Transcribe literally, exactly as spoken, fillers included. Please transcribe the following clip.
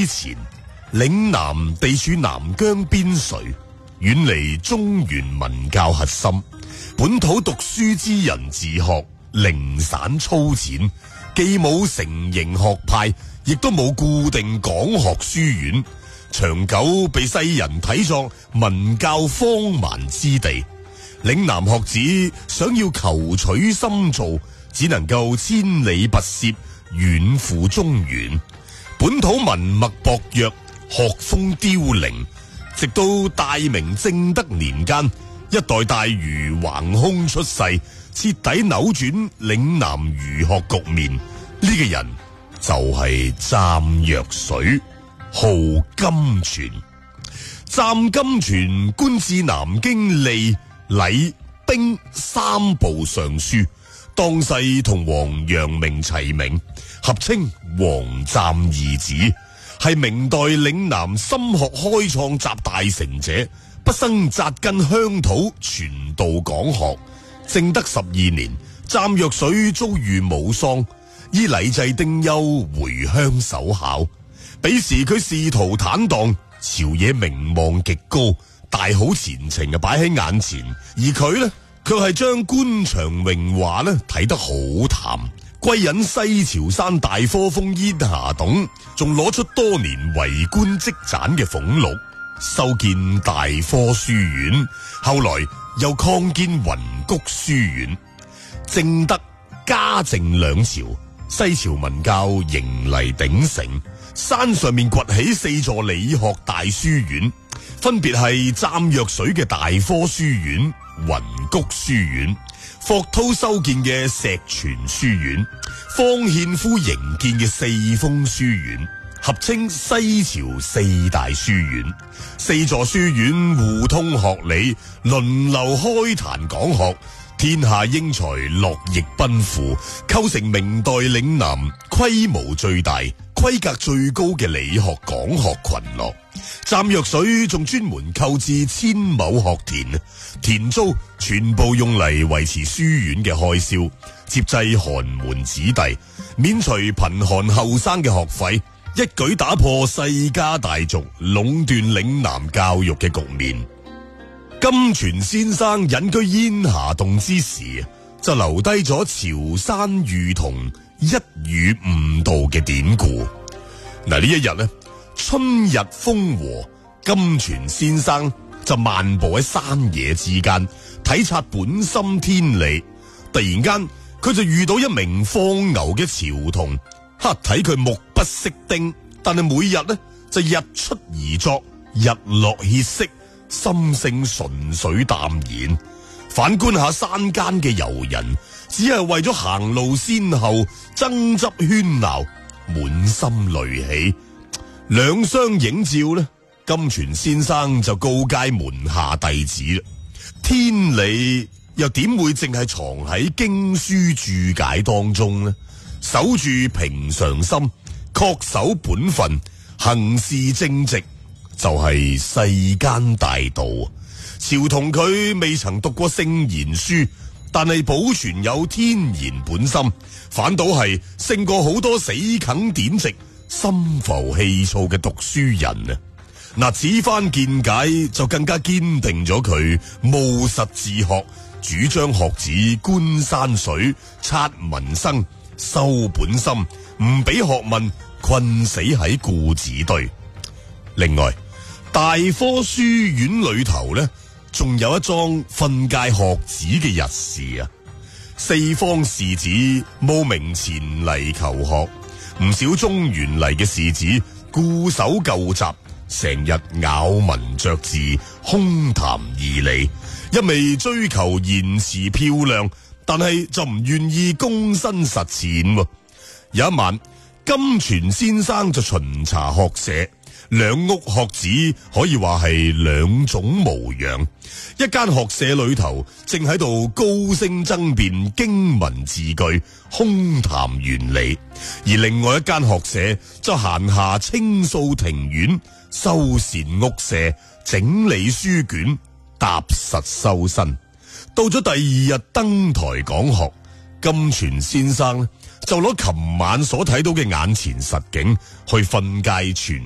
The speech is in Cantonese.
前，嶺南地處南疆邊陲，遠離中原文教核心，本土讀書之人自學零散粗淺，既冇成形學派，亦都冇固定講學書院，長久被世人睇作文教荒蠻之地。嶺南學子想要求取深造，只能夠千里跋涉，遠赴中原。本土文脈薄弱，學風凋零，直到大明正德年間，一代大儒橫空出世，徹底扭轉嶺南儒學局面。呢、這個人就係湛若水，號金泉。湛金泉官至南京吏、禮、兵三部尚書，當世同王陽明齊名，合稱王湛二子，係明代嶺南心學開創集大成者，畢生扎根鄉土，傳道講學。正德十二年，湛若水遭遇武喪，依禮制丁憂回鄉守孝。彼時佢仕途坦蕩，朝野名望極高，大好前程啊擺喺眼前，而佢呢，卻係將官場榮華呢睇得好淡，歸隱西樵山大科峰煙霞洞，仲攞出多年為官積攢嘅俸祿，修建大科書院，後來又擴建雲谷書院。正德、嘉靖兩朝，西樵文教迎嚟鼎盛，山上面崛起四座理學大書院，分別係湛若水嘅大科書院、雲谷書院，霍濤修建嘅石泉書院，方獻夫營建嘅四風書院，合稱西樵四大書院。四座書院互通學理，輪流開壇講學，天下英才絡繹奔赴，構成明代嶺南規模最大、規格最高嘅理學講學群落。湛若水仲專門購置千畝學田，田租全部用嚟維持書院嘅開銷，接濟寒門子弟，免除貧寒後生嘅學費，一舉打破世家大族壟斷嶺南教育嘅局面。金泉先生隱居煙霞洞之時，就留低咗潮山喻童一語悟道嘅典故。嗱，呢一日呢，春日風和，金泉先生就漫步喺山野之間，體察本心天理。突然間，佢就遇到一名放牛嘅潮童，哈，睇佢目不識丁，但係每日呢就日出而作，日落歇息，心性純粹淡然。反觀下山間嘅遊人，只係為咗行路先後，爭執喧鬧，滿心戾氣。兩相映照呢，金泉先生就告誡門下弟子啦：天理又點會淨係藏喺經書注解當中呢？守住平常心，恪守本分，行事正直，就係世間大道。潮童佢未曾讀過聖賢書，但係保存有天然本心，反倒係勝過好多死啃典籍、心浮氣躁嘅讀書人啊！嗱，此番見解就更加堅定咗佢務實自學，主張學子觀山水、察民生、修本心，唔俾學問困死喺故紙堆。另外，大科書院裏頭呢，仲有一樁訓誡學子嘅日事啊！四方士子慕名前嚟求學，唔少中原嚟嘅士子固守舊習，成日咬文嚼字，空談義理，一味追求言辭漂亮，但係就唔願意躬身實踐。有一晚，金泉先生就巡查學舍，兩屋學子可以話係兩種模樣。一間學舍裏頭正喺度高聲爭辯經文字句，空談原理；而另外一間學舍就閒暇清掃庭院，修繕屋舍，整理書卷，踏實修身。到咗第二日登台講學，金泉先生就攞琴晚所睇到嘅眼前實景去訓誡全